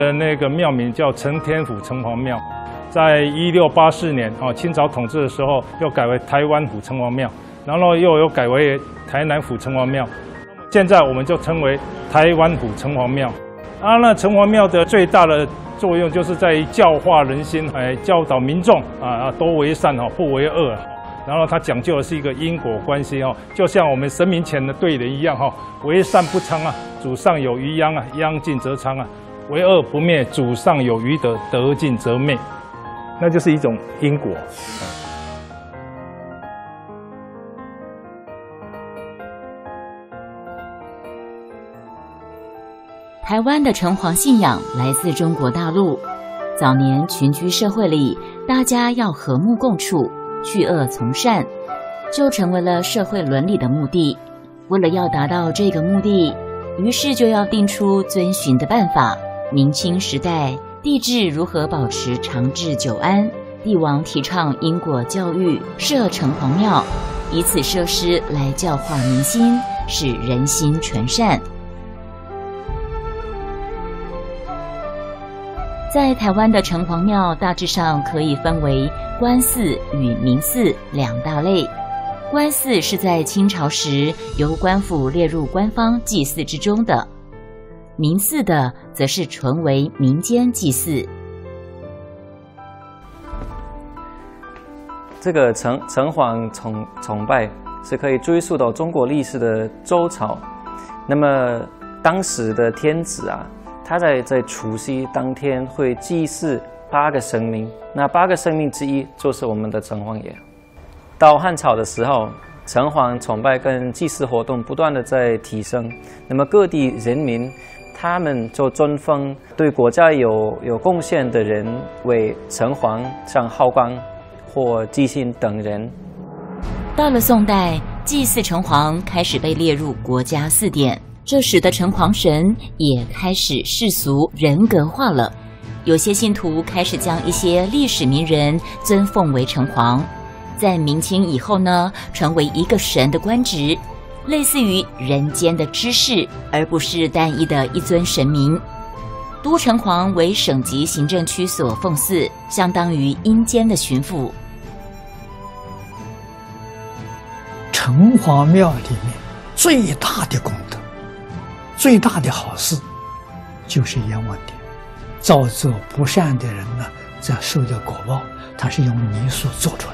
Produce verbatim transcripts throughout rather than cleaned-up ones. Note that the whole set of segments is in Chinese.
的那个庙名叫承天府城隍庙，在一六八四年啊，清朝统治的时候又改为台湾府城隍庙，然后又有改为台南府城隍庙，现在我们就称为台湾府城隍庙。啊，那城隍庙的最大的作用就是在于教化人心，哎，教导民众啊，多为善哈，不为恶。然后它讲究的是一个因果关系哈，就像我们神明前的对人一样哈，为善不昌啊，祖上有余殃啊，殃尽则昌啊；为恶不灭，祖上有余德，德尽则灭。那就是一种因果。 台湾的城隍信仰来自中国大陆，早年群居社会里，大家要和睦共处，去恶从善，就成为了社会伦理的目的。为了要达到这个目的，于是就要定出遵循的办法。明清时代，帝制如何保持长治久安，帝王提倡因果教育，设城隍庙，以此设施来教化民心，使人心纯善。在台湾的城隍庙大致上可以分为官祀与民祀两大类。官祀是在清朝时由官府列入官方祭祀之中的，民祀的则是纯为民间祭祀。 这个城城隍崇崇拜是可以追溯到中国历史的周朝。那么当时的天子啊，他在在除夕当天会祭祀八个神明，那八个神明之一就是我们的城隍爷。到汉朝的时候，城隍崇拜跟祭祀活动不断的在提升，那么各地人民他们就尊封对国家有有贡献的人为城隍，像浩光或纪信等人。 到了宋代，祭祀城隍开始被列入国家祀典，这使得城隍神也开始世俗人格化了。有些信徒开始将一些历史名人尊奉为城隍，在明清以后呢，成为一个神的官职，类似于人间的知识，而不是单一的一尊神明。都城隍为省级行政区所奉祀，相当于阴间的巡抚。 城隍庙里面最大的功德，最大的好事，就是阎王殿。造作不善的人呢，则受到果报。它是用泥塑做出来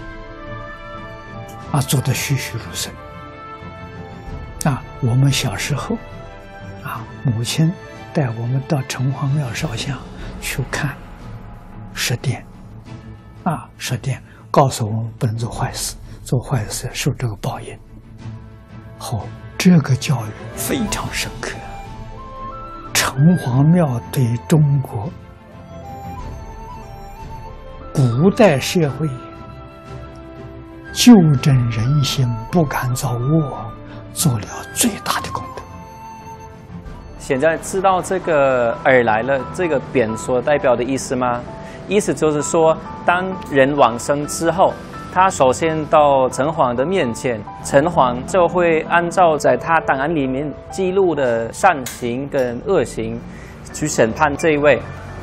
的，啊，做得栩栩如生。啊，我们小时候，啊，母亲带我们到城隍庙烧香去看十殿，啊，十殿告诉我们不能做坏事，做坏事受这个报应。好，这个教育非常深刻。城隍庙对中国古代社会纠正人心、不敢造恶，做了最大的功德。 现在知道这个而来了这个匾所代表的意思吗？意思就是说，当人往生之后，他首先到城隍的面前，城隍就会按照在他档案里面记录的善行跟恶行去审判这一位。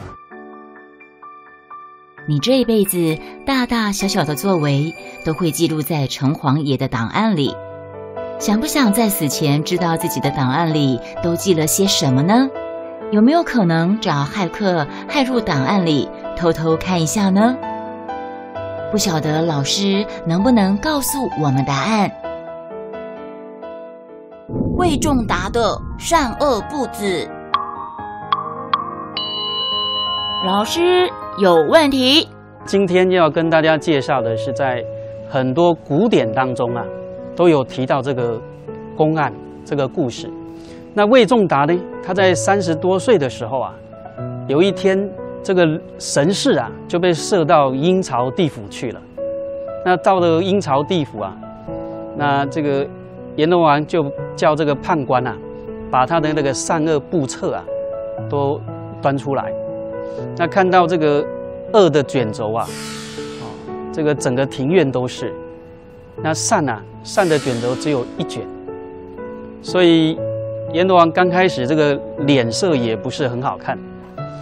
你这一辈子大大小小的作为都会记录在城隍爷的档案里，想不想在死前知道自己的档案里都记了些什么呢？有没有可能找骇客骇入档案里偷偷看一下呢？不晓得老师能不能告诉我们答案？魏仲达的善恶不止。老师有问题。 今天要跟大家介绍的是，在很多古典当中啊，都有提到这个公案这个故事。那魏仲达呢，他在三十多岁的时候啊，有一天这个神士啊就被射到阴曹地府去了。那到了阴曹地府啊，那这个阎罗王就叫这个判官啊，把他的那个善恶簿册啊都端出来。那看到这个恶的卷轴啊，哦，这个整个庭院都是。那善啊，善的卷轴只有一卷，所以阎罗王刚开始这个脸色也不是很好看。